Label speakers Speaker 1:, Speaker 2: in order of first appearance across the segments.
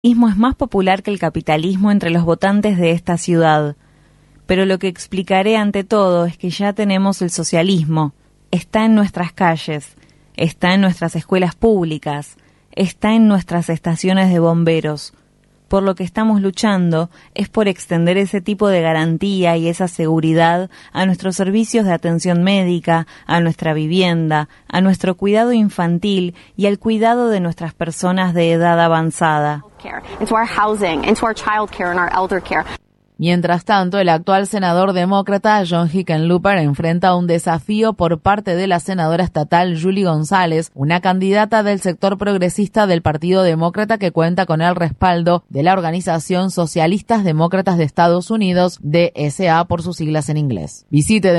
Speaker 1: socialismo es más popular que el capitalismo entre los votantes de esta ciudad. Pero lo que explicaré ante todo es que ya tenemos el socialismo. Está en nuestras calles, está en nuestras escuelas públicas, está en nuestras estaciones de bomberos. Por lo que estamos luchando es por extender ese tipo de garantía y esa seguridad a nuestros servicios de atención médica, a nuestra vivienda, a nuestro cuidado infantil y al cuidado de nuestras personas de edad avanzada.
Speaker 2: Mientras tanto, el actual senador demócrata John Hickenlooper enfrenta un desafío por parte de la senadora estatal Julie González, una candidata del sector progresista del Partido Demócrata que cuenta con el respaldo de la Organización Socialistas Demócratas de Estados Unidos, DSA por sus siglas en inglés. Visite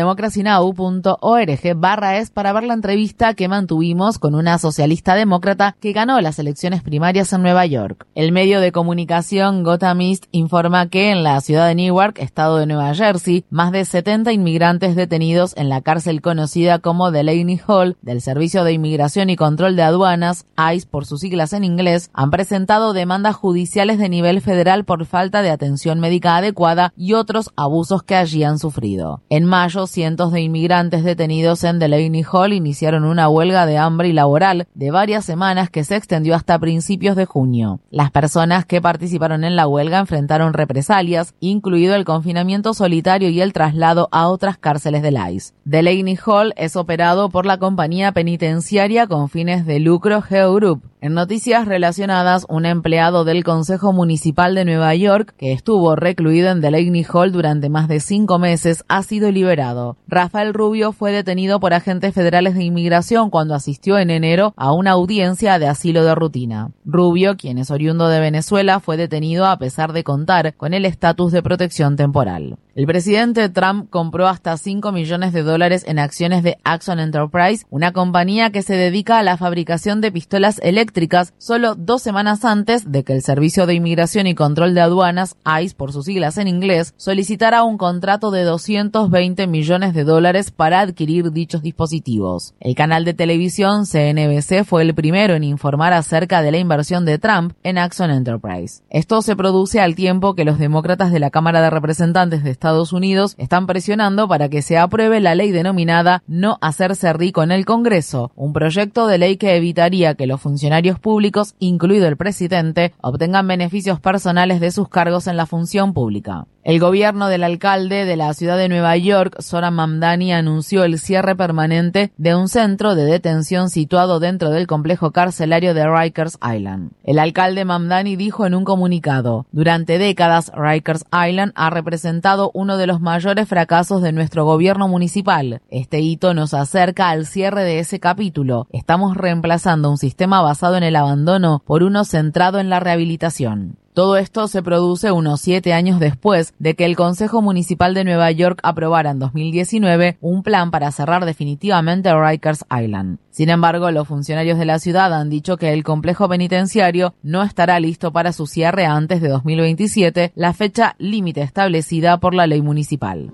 Speaker 2: democracynow.org/es para ver la entrevista que mantuvimos con una socialista demócrata que ganó las elecciones primarias en Nueva York. El medio de comunicación Gotham East informa que en la ciudad de Newark, estado de Nueva Jersey, más de 70 inmigrantes detenidos en la cárcel conocida como Delaney Hall del Servicio de Inmigración y Control de Aduanas, ICE por sus siglas en inglés, han presentado demandas judiciales de nivel federal por falta de atención médica adecuada y otros abusos que allí han sufrido. En mayo, cientos de inmigrantes detenidos en Delaney Hall iniciaron una huelga de hambre y laboral de varias semanas que se extendió hasta principios de junio. Las personas que participaron en la huelga enfrentaron represalias, incluido el confinamiento solitario y el traslado a otras cárceles del ICE. Delaney Hall es operado por la compañía penitenciaria con fines de lucro Geo Group. En noticias relacionadas, un empleado del Consejo Municipal de Nueva York, que estuvo recluido en Delaney Hall durante más de 5 meses, ha sido liberado. Rafael Rubio fue detenido por agentes federales de inmigración cuando asistió en enero a una audiencia de asilo de rutina. Rubio, quien es oriundo de Venezuela, fue detenido a pesar de contar con el estatus de protección temporal. El presidente Trump compró hasta $5 millones en acciones de Axon Enterprise, una compañía que se dedica a la fabricación de pistolas eléctricas, solo 2 semanas antes de que el Servicio de Inmigración y Control de Aduanas, ICE por sus siglas en inglés, solicitara un contrato de $220 millones para adquirir dichos dispositivos. El canal de televisión CNBC fue el primero en informar acerca de la inversión de Trump en Axon Enterprise. Esto se produce al tiempo que los demócratas de la Cámara de Representantes de Estados Unidos están presionando para que se apruebe la ley denominada No hacerse rico en el Congreso, un proyecto de ley que evitaría que los funcionarios públicos, incluido el presidente, obtengan beneficios personales de sus cargos en la función pública. El gobierno del alcalde de la ciudad de Nueva York, Zohran Mamdani, anunció el cierre permanente de un centro de detención situado dentro del complejo carcelario de Rikers Island. El alcalde Mamdani dijo en un comunicado: durante décadas, Rikers Island ha representado uno de los mayores fracasos de nuestro gobierno municipal. Este hito nos acerca al cierre de ese capítulo. Estamos reemplazando un sistema basado en el abandono por uno centrado en la rehabilitación. Todo esto se produce unos 7 años después de que el Consejo Municipal de Nueva York aprobara en 2019 un plan para cerrar definitivamente Rikers Island. Sin embargo, los funcionarios de la ciudad han dicho que el complejo penitenciario no estará listo para su cierre antes de 2027, la fecha límite establecida por la ley municipal.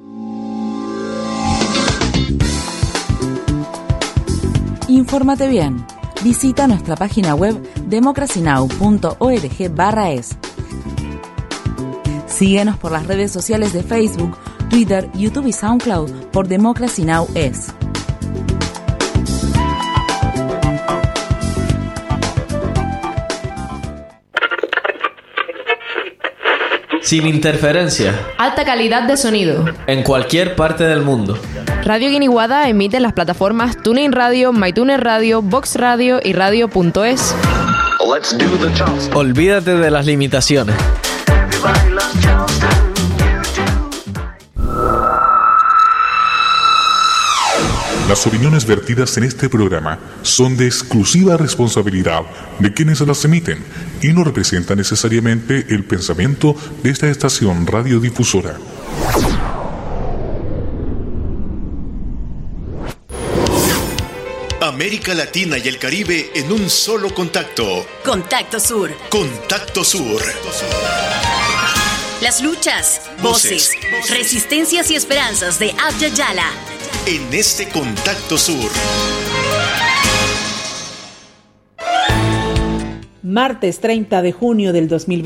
Speaker 3: Infórmate bien. Visita nuestra página web democracynow.org/es. Síguenos por las redes sociales de Facebook, Twitter, YouTube y SoundCloud por Democracy Now! Es.
Speaker 4: Sin interferencia.
Speaker 5: Alta calidad de sonido.
Speaker 4: En cualquier parte del mundo.
Speaker 5: Radio Guiniguada emite en las plataformas TuneIn Radio, MyTuner Radio, Vox Radio y Radio.es.
Speaker 4: Olvídate de las limitaciones.
Speaker 6: Las opiniones vertidas en este programa son de exclusiva responsabilidad de quienes las emiten y no representan necesariamente el pensamiento de esta estación radiodifusora.
Speaker 7: América Latina y el Caribe en un solo contacto.
Speaker 8: Contacto Sur.
Speaker 7: Contacto Sur.
Speaker 8: Las luchas, voces, resistencias y esperanzas de Abya Yala.
Speaker 7: En este Contacto Sur.
Speaker 9: martes 30 de junio del 2020.